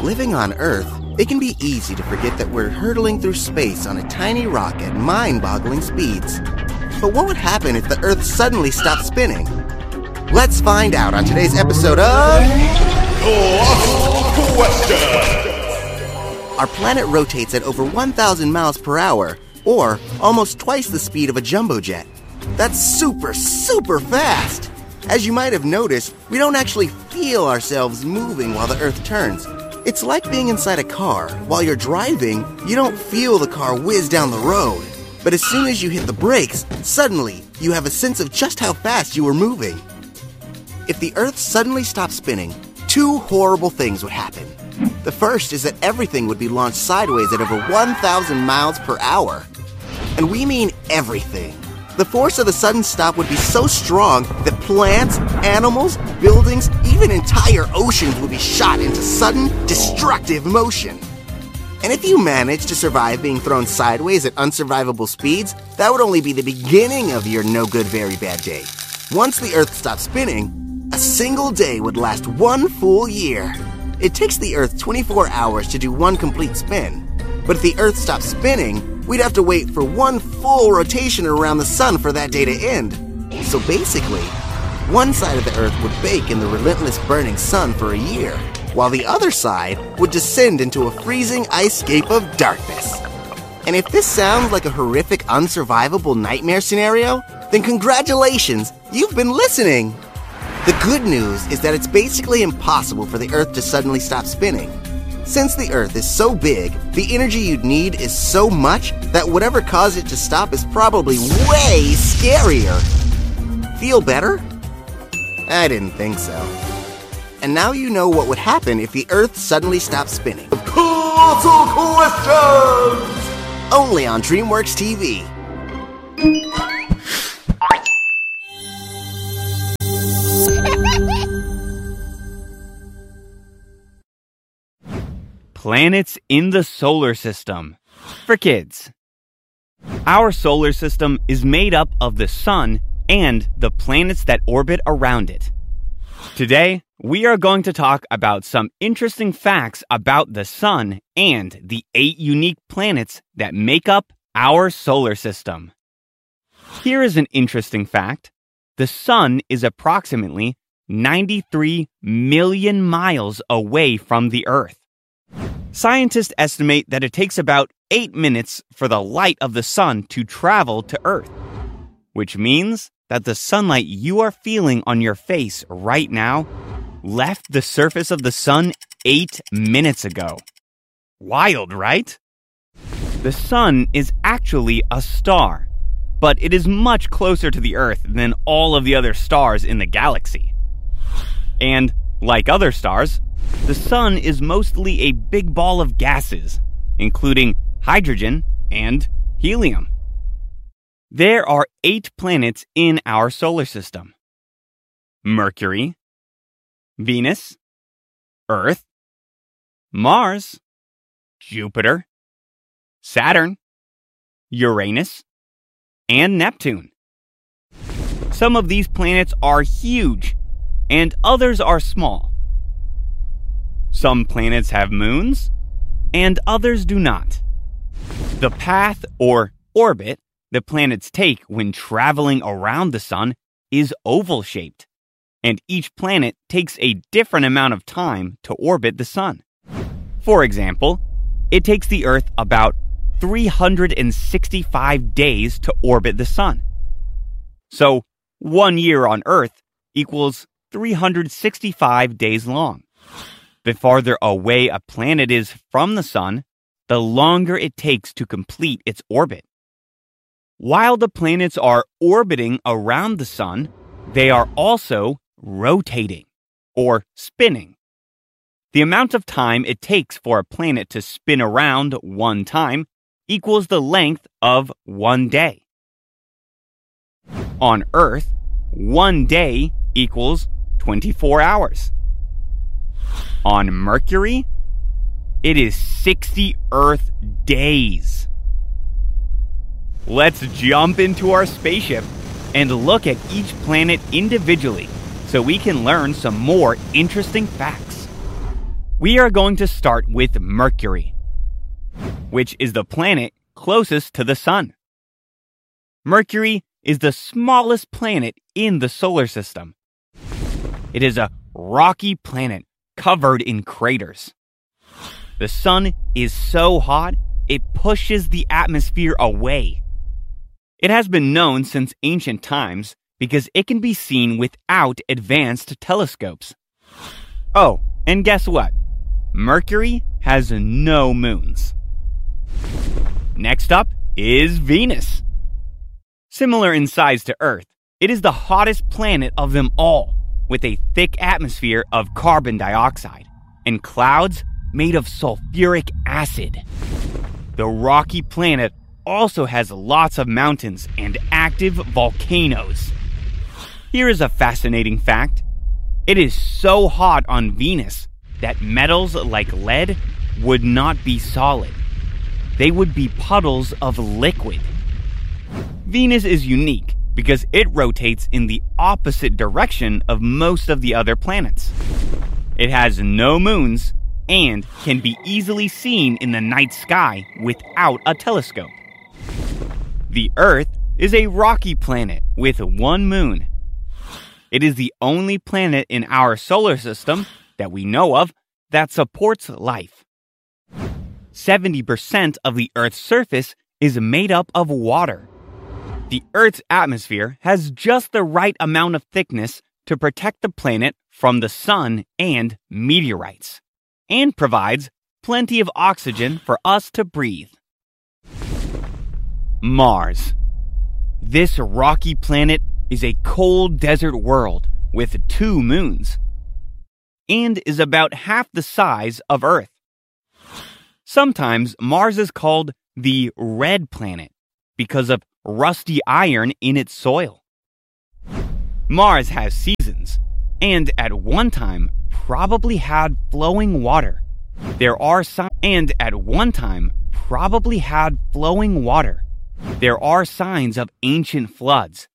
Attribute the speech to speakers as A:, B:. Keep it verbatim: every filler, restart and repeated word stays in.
A: Living on Earth, it can be easy to forget that we're hurtling through space on a tiny rock at mind-boggling speeds. But what would happen if the Earth suddenly stopped spinning? Let's find out on today's episode of...
B: Colossal Question!
A: Our planet rotates at over one thousand miles per hour, or almost twice the speed of a jumbo jet. That's super, super fast! As you might have noticed, we don't actually feel ourselves moving while the Earth turns. It's like being inside a car. While you're driving, you don't feel the car whiz down the road. But as soon as you hit the brakes, suddenly you have a sense of just how fast you were moving. If the Earth suddenly stopped spinning, two horrible things would happen. The first is that everything would be launched sideways at over one thousand miles per hour. And we mean everything. The force of the sudden stop would be so strong that plants, animals, buildings, even entire oceans would be shot into sudden, destructive motion. And if you manage to survive being thrown sideways at unsurvivable speeds, that would only be the beginning of your no-good, very bad day. Once the Earth stopped spinning, a single day would last one full year. It takes the Earth twenty-four hours to do one complete spin. But if the Earth stopped spinning, we'd have to wait for one full rotation around the sun for that day to end. So basically, one side of the Earth would bake in the relentless burning sun for a year, while the other side would descend into a freezing ice-scape of darkness. And if this sounds like a horrific, unsurvivable nightmare scenario, then congratulations, you've been listening! The good news is that it's basically impossible for the Earth to suddenly stop spinning. Since the Earth is so big, the energy you'd need is so much that whatever caused it to stop is probably way scarier. Feel better? I didn't think so. And now you know what would happen if the Earth suddenly stopped spinning.
B: Colossal Questions!
A: Only on DreamWorks T V.
C: Planets in the solar system. For kids. Our solar system is made up of the sun and the planets that orbit around it. Today, we are going to talk about some interesting facts about the sun and the eight unique planets that make up our solar system. Here is an interesting fact. The sun is approximately ninety-three million miles away from the Earth. Scientists estimate that it takes about eight minutes for the light of the sun to travel to Earth, which means that the sunlight you are feeling on your face right now left the surface of the sun eight minutes ago. Wild, right? The sun is actually a star, but it is much closer to the Earth than all of the other stars in the galaxy. And, like other stars, the sun is mostly a big ball of gases, including hydrogen and helium. There are eight planets in our solar system: Mercury, Venus, Earth, Mars, Jupiter, Saturn, Uranus, and Neptune. Some of these planets are huge, and others are small. Some planets have moons, and others do not. The path or orbit the planets take when traveling around the sun is oval-shaped, and each planet takes a different amount of time to orbit the sun. For example, it takes the Earth about three hundred sixty-five days to orbit the sun. So, one year on Earth equals three hundred sixty-five days long. The farther away a planet is from the sun, the longer it takes to complete its orbit. While the planets are orbiting around the sun, they are also rotating, or spinning. The amount of time it takes for a planet to spin around one time equals the length of one day. On Earth, one day equals twenty-four hours. On Mercury, it is sixty Earth days. Let's jump into our spaceship and look at each planet individually so we can learn some more interesting facts. We are going to start with Mercury, which is the planet closest to the Sun. Mercury is the smallest planet in the solar system. It is a rocky planet covered in craters. The Sun is so hot, it pushes the atmosphere away. It has been known since ancient times because it can be seen without advanced telescopes. Oh, and guess what? Mercury has no moons. Next up is Venus. Similar in size to Earth, it is the hottest planet of them all, with a thick atmosphere of carbon dioxide and clouds made of sulfuric acid. The rocky planet also has lots of mountains and active volcanoes. Here is a fascinating fact. It is so hot on Venus that metals like lead would not be solid. They would be puddles of liquid. Venus is unique because it rotates in the opposite direction of most of the other planets. It has no moons and can be easily seen in the night sky without a telescope. The Earth is a rocky planet with one moon. It is the only planet in our solar system that we know of that supports life. seventy percent of the Earth's surface is made up of water. The Earth's atmosphere has just the right amount of thickness to protect the planet from the sun and meteorites, and provides plenty of oxygen for us to breathe. Mars. This rocky planet is a cold desert world with two moons, and is about half the size of Earth. Sometimes Mars is called the red planet because of rusty iron in its soil. Mars has seasons, and at one time probably had flowing water. There are si- and at one time probably had flowing water. There are signs of ancient floods